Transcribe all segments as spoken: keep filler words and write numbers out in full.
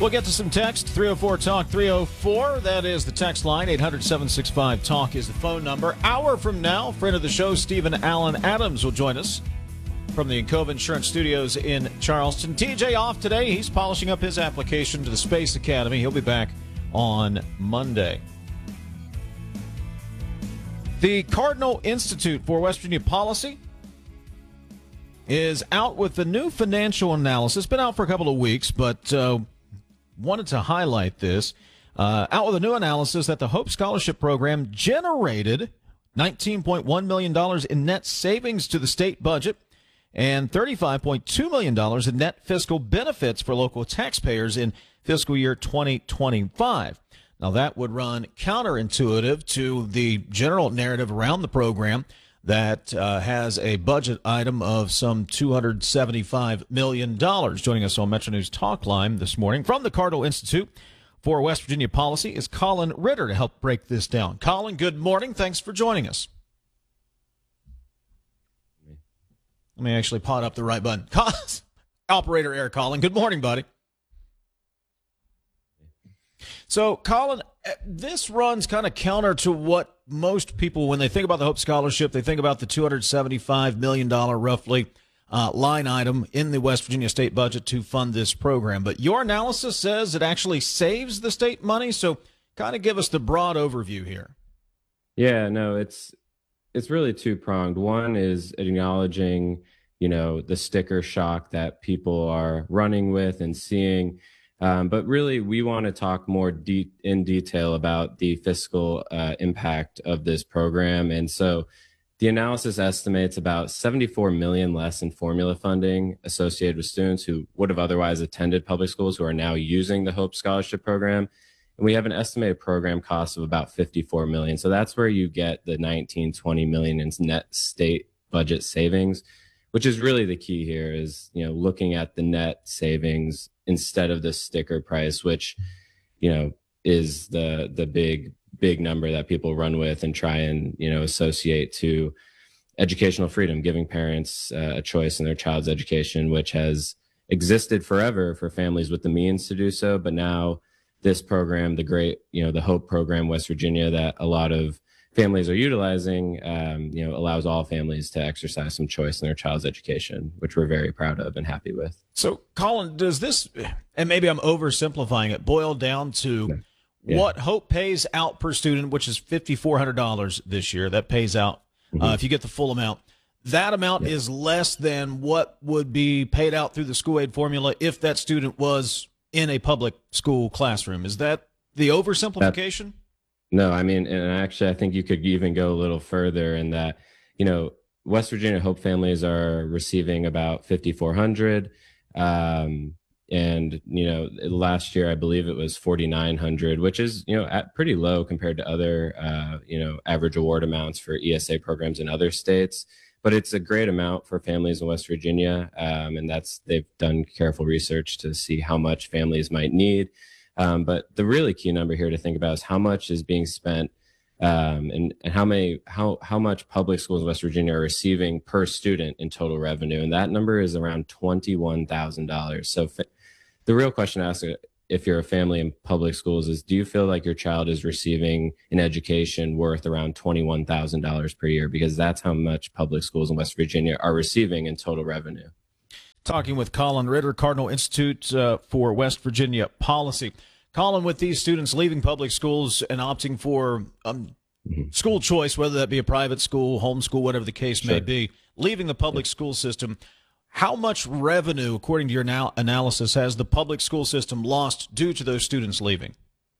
We'll get to some text. three oh four talk three oh four. That is the text line. eight hundred, seven six five, talk is the phone number. Hour from now, friend of the show, Stephen Allen Adams, will join us from the Encova Insurance Studios in Charleston. T J off today. He's polishing up his application to the Space Academy. He'll be back on Monday. The Cardinal Institute for West Virginia Policy is out with the new financial analysis. Been out for a couple of weeks, but uh, wanted to highlight this. Uh, out with a new analysis that the Hope Scholarship Program generated nineteen point one million dollars in net savings to the state budget and thirty-five point two million dollars in net fiscal benefits for local taxpayers in fiscal year twenty twenty-five. Now, that would run counterintuitive to the general narrative around the program that uh, has a budget item of some two hundred seventy-five million dollars. Joining us on Metro News Talk Line this morning from the Cardinal Institute for West Virginia Policy is Colin Ritter to help break this down. Colin, good morning. Thanks for joining us. Let me actually pot up the right button. Operator Air Colin. Good morning, buddy. So, Colin, this runs kind of counter to what most people, when they think about the Hope Scholarship, they think about the two hundred seventy-five million dollars roughly uh, line item in the West Virginia state budget to fund this program. But your analysis says it actually saves the state money. So kind of give us the broad overview here. Yeah, no, it's it's really two-pronged. One is acknowledging, you know, the sticker shock that people are running with and seeing. Um, but really, we want to talk more de- in detail about the fiscal uh, impact of this program. And so the analysis estimates about seventy-four million dollars less in formula funding associated with students who would have otherwise attended public schools who are now using the Hope Scholarship Program. And we have an estimated program cost of about fifty-four million dollars. So that's where you get the nineteen, twenty million dollars in net state budget savings, which is really the key here is, you know, looking at the net savings instead of the sticker price, which, you know, is the the big, big number that people run with and try and, you know, associate to educational freedom, giving parents uh, a choice in their child's education, which has existed forever for families with the means to do so. But now this program, the great, you know, the Hope program, West Virginia, that a lot of families are utilizing, um, you know, allows all families to exercise some choice in their child's education, which we're very proud of and happy with. So, Colin, does this, and maybe I'm oversimplifying it, boil down to yeah. what Hope pays out per student, which is five thousand four hundred dollars this year. That pays out mm-hmm. uh, if you get the full amount. That amount yeah. is less than what would be paid out through the school aid formula if that student was in a public school classroom. Is that the oversimplification? That- No, I mean, and actually, I think you could even go a little further in that, you know, West Virginia Hope families are receiving about five thousand four hundred dollars. Um, and, you know, last year, I believe it was four thousand nine hundred dollars, which is, you know, at pretty low compared to other, uh, you know, average award amounts for E S A programs in other states. But it's a great amount for families in West Virginia. Um, and that's, they've done careful research to see how much families might need. Um, but the really key number here to think about is how much is being spent um, and, and how many how how much public schools in West Virginia are receiving per student in total revenue. And that number is around twenty-one thousand dollars. So f- the real question to ask if you're a family in public schools is, do you feel like your child is receiving an education worth around twenty-one thousand dollars per year? Because that's how much public schools in West Virginia are receiving in total revenue. Talking with Colin Ritter, Cardinal Institute uh, for West Virginia Policy. Colin, with these students leaving public schools and opting for um, mm-hmm. school choice, whether that be a private school, homeschool, whatever the case sure. may be, leaving the public yeah. school system, how much revenue, according to your now analysis, has the public school system lost due to those students leaving?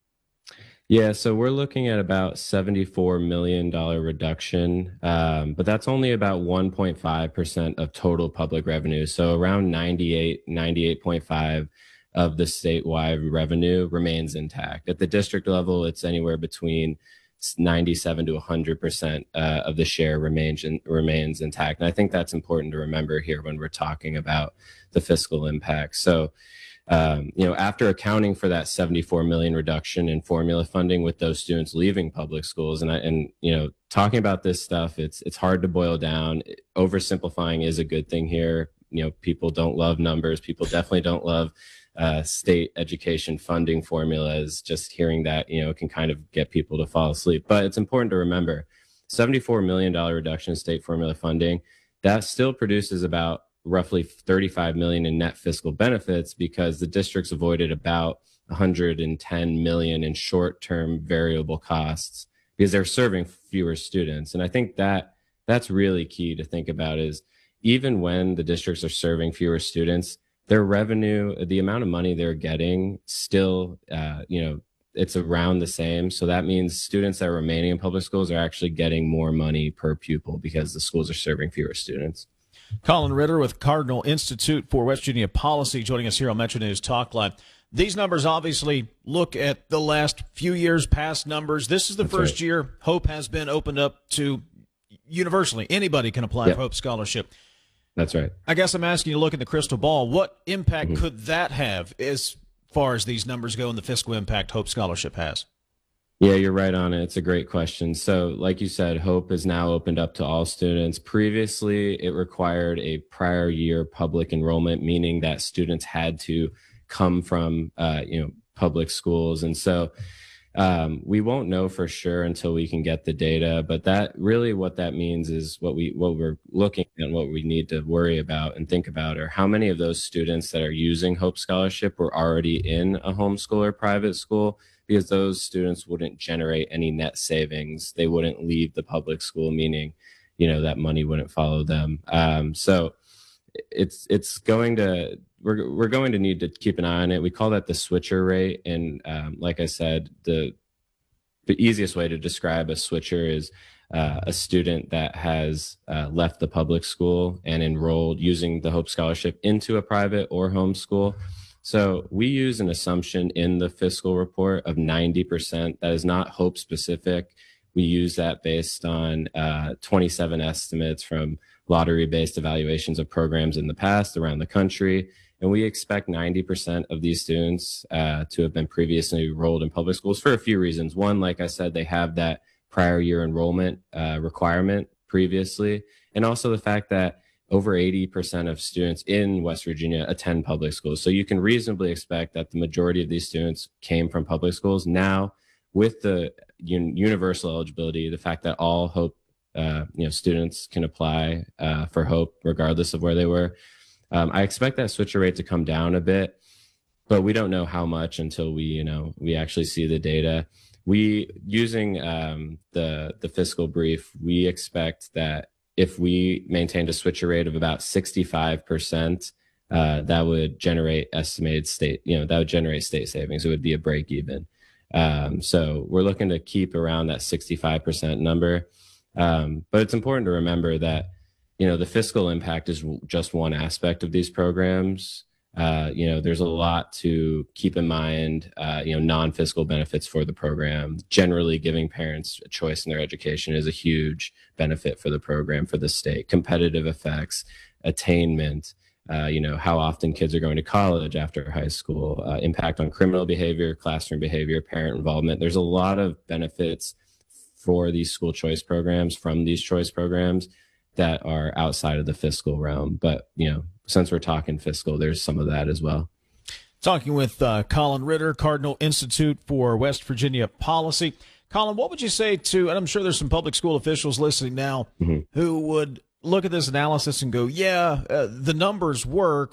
Yeah, so we're looking at about seventy-four million dollars reduction, um, but that's only about one point five percent of total public revenue. So around ninety-eight, ninety-eight point five of the statewide revenue remains intact. At the district level, it's anywhere between ninety-seven to one hundred percent uh, of the share remains, in, remains intact. And I think that's important to remember here when we're talking about the fiscal impact. So Um, you know, after accounting for that seventy-four million reduction in formula funding with those students leaving public schools, and I, and you know, talking about this stuff, it's it's hard to boil down. Oversimplifying is a good thing here. You know, people don't love numbers. People definitely don't love uh, state education funding formulas. Just hearing that, you know, can kind of get people to fall asleep. But it's important to remember, seventy-four million dollars reduction in state formula funding, that still produces about roughly thirty-five million dollars in net fiscal benefits, because the districts avoided about one hundred ten million dollars in short-term variable costs because they're serving fewer students. And I think that that's really key to think about, is even when the districts are serving fewer students, their revenue, the amount of money they're getting still, uh, you know, it's around the same. So that means students that are remaining in public schools are actually getting more money per pupil because the schools are serving fewer students. Colin Ritter with Cardinal Institute for West Virginia Policy joining us here on Metro News Talk Live. These numbers obviously look at the last few years, past numbers. This is the That's first right. year Hope has been opened up to universally. Anybody can apply yep. for Hope Scholarship. That's right. I guess I'm asking you to look in the crystal ball. What impact mm-hmm. could that have as far as these numbers go and the fiscal impact Hope Scholarship has? Yeah, you're right on it. It's a great question. So like you said, Hope is now opened up to all students. Previously, it required a prior year public enrollment, meaning that students had to come from, uh, you know, public schools. And so um, we won't know for sure until we can get the data. But that really what that means is what we what we're looking at and what we need to worry about and think about are how many of those students that are using Hope Scholarship were already in a homeschool or private school, because those students wouldn't generate any net savings. They wouldn't leave the public school, meaning, you know, that money wouldn't follow them. Um, so it's it's going to we're we're going to need to keep an eye on it. We call that the switcher rate, and um, like I said, the the easiest way to describe a switcher is uh, a student that has uh, left the public school and enrolled using the Hope Scholarship into a private or homeschool. So we use an assumption in the fiscal report of ninety percent. That is not Hope specific. We use that based on uh, twenty-seven estimates from lottery-based evaluations of programs in the past around the country. And we expect ninety percent of these students uh, to have been previously enrolled in public schools for a few reasons. One, like I said, they have that prior year enrollment uh, requirement previously. And also the fact that over eighty percent of students in West Virginia attend public schools. So you can reasonably expect that the majority of these students came from public schools. Now, with the un- universal eligibility, the fact that all Hope uh, you know, students can apply uh, for Hope regardless of where they were, um, I expect that switcher rate to come down a bit, but we don't know how much until we, you know, we actually see the data. We, using um, the the fiscal brief, we expect that if we maintained a switcher rate of about sixty-five percent, uh, that would generate estimated state, you know, that would generate state savings. It would be a break even. Um, so we're looking to keep around that sixty-five percent number. Um, but it's important to remember that, you know, the fiscal impact is just one aspect of these programs. Uh, you know, there's a lot to keep in mind, uh, you know, non-fiscal benefits for the program. Generally, giving parents a choice in their education is a huge benefit for the program, for the state. Competitive effects, attainment, uh, you know, how often kids are going to college after high school, uh, impact on criminal behavior, classroom behavior, parent involvement. There's a lot of benefits for these school choice programs from these choice programs that are outside of the fiscal realm. But, you know, since we're talking fiscal, there's some of that as well. Talking with uh, Colin Ritter, Cardinal Institute for West Virginia Policy. Colin, what would you say to, and I'm sure there's some public school officials listening now mm-hmm. who would look at this analysis and go, yeah, uh, the numbers work.